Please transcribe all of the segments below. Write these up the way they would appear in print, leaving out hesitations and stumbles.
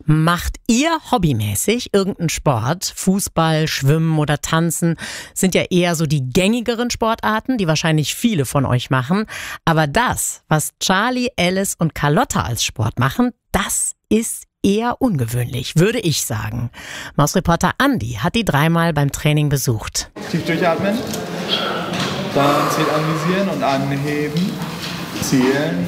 Macht ihr hobbymäßig irgendeinen Sport? Fußball, Schwimmen oder Tanzen sind ja eher so die gängigeren Sportarten, die wahrscheinlich viele von euch machen. Aber das, was Charlie, Alice und Carlotta als Sport machen, das ist eher ungewöhnlich, würde ich sagen. Mausreporter Andi hat die dreimal beim Training besucht. Tief durchatmen, dann Ziel anvisieren und anheben, zielen.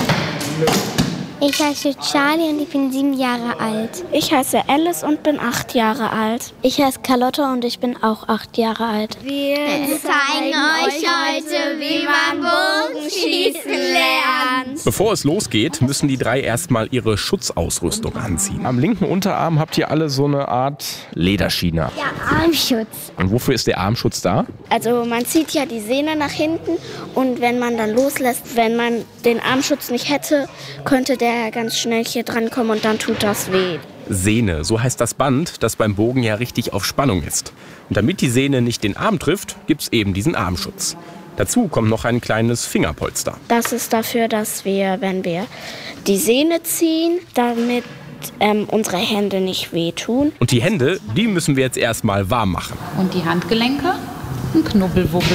Ich heiße Charlie und ich bin 7 Jahre alt. Ich heiße Alice und bin 8 Jahre alt. Ich heiße Carlotta und ich bin auch 8 Jahre alt. Wir zeigen euch heute, wie man Bogenschießen lernt. Bevor es losgeht, müssen die drei erstmal ihre Schutzausrüstung anziehen. Am linken Unterarm habt ihr alle so eine Art Lederschiene. Ja, Armschutz. Und wofür ist der Armschutz da? Also man zieht ja die Sehne nach hinten und wenn man dann loslässt, wenn man den Armschutz nicht hätte, könnte der ganz schnell hier drankommen und dann tut das weh. Sehne, so heißt das Band, das beim Bogen ja richtig auf Spannung ist. Und damit die Sehne nicht den Arm trifft, gibt's eben diesen Armschutz. Dazu kommt noch ein kleines Fingerpolster. Das ist dafür, dass wir, wenn wir die Sehne ziehen, damit unsere Hände nicht wehtun. Und die Hände, die müssen wir jetzt erstmal warm machen. Und die Handgelenke? Ein Knubbelwubbel.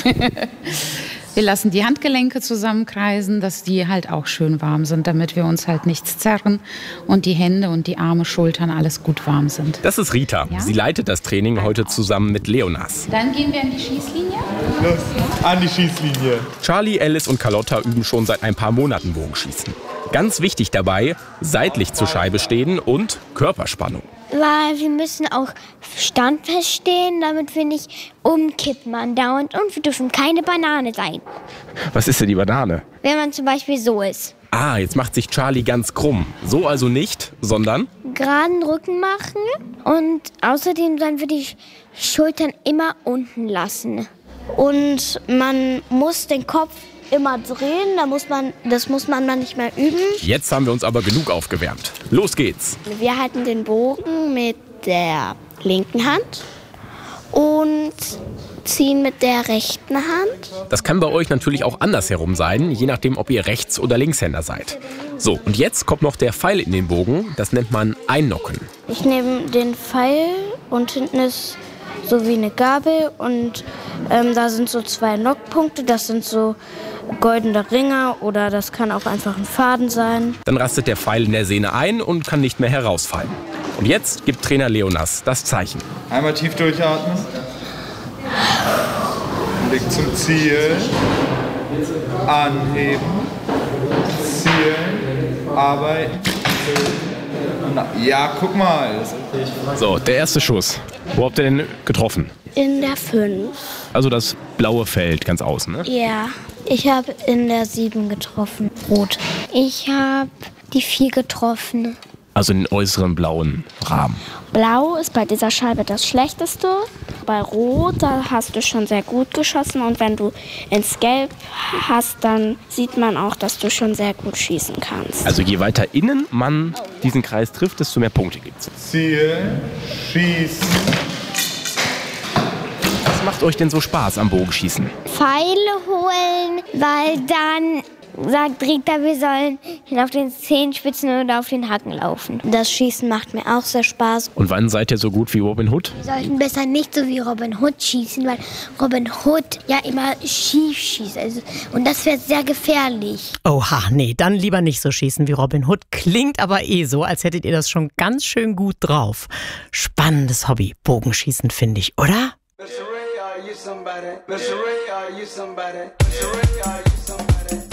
Wir lassen die Handgelenke zusammenkreisen, dass die halt auch schön warm sind, damit wir uns halt nichts zerren und die Hände und die Arme, Schultern, alles gut warm sind. Das ist Rita. Ja? Sie leitet das Training heute zusammen mit Leonas. Dann gehen wir an die Schießlinie. Los, an die Schießlinie. Charlie, Alice und Carlotta üben schon seit ein paar Monaten Bogenschießen. Ganz wichtig dabei, seitlich zur Scheibe stehen und Körperspannung. Weil wir müssen auch standfest stehen, damit wir nicht umkippen andauernd. Und wir dürfen keine Banane sein. Was ist denn die Banane? Wenn man zum Beispiel so ist. Ah, jetzt macht sich Charlie ganz krumm. So also nicht, sondern... Geraden Rücken machen und außerdem sollen wir die Schultern immer unten lassen. Und man muss den Kopf immer drehen, das muss man dann nicht mehr üben. Jetzt haben wir uns aber genug aufgewärmt. Los geht's. Wir halten den Bogen mit der linken Hand und ziehen mit der rechten Hand. Das kann bei euch natürlich auch andersherum sein, je nachdem, ob ihr Rechts- oder Linkshänder seid. So, und jetzt kommt noch der Pfeil in den Bogen. Das nennt man Einnocken. Ich nehme den Pfeil und hinten ist so wie eine Gabel und da sind so 2 Knockpunkte. Das sind so goldene Ringe oder das kann auch einfach ein Faden sein. Dann rastet der Pfeil in der Sehne ein und kann nicht mehr herausfallen. Und jetzt gibt Trainer Leonas das Zeichen. Einmal tief durchatmen. Blick zum Ziel. Anheben. Zielen. Arbeiten. Ja, guck mal. So, der erste Schuss. Wo habt ihr denn getroffen? In der 5. Also das blaue Feld ganz außen, ne? Ja, ich habe in der 7 getroffen. Rot. Ich habe die 4 getroffen. Also den äußeren blauen Rahmen. Blau ist bei dieser Scheibe das Schlechteste. Bei Rot, da hast du schon sehr gut geschossen. Und wenn du ins Gelb hast, dann sieht man auch, dass du schon sehr gut schießen kannst. Also je weiter innen man diesen Kreis trifft, desto mehr Punkte gibt's. Zielen. Schießen. Was macht euch denn so Spaß am Bogenschießen? Pfeile holen, weil dann sagt Rita, wir sollen auf den Zehenspitzen oder auf den Hacken laufen. Das Schießen macht mir auch sehr Spaß. Und wann seid ihr so gut wie Robin Hood? Wir sollten besser nicht so wie Robin Hood schießen, weil Robin Hood ja immer schief schießt. Und das wäre sehr gefährlich. Oha, nee, dann lieber nicht so schießen wie Robin Hood. Klingt aber so, als hättet ihr das schon ganz schön gut drauf. Spannendes Hobby, Bogenschießen, finde ich, oder? Miss Ray, are you somebody? Miss Ray, are you somebody? Miss Ray, are you somebody?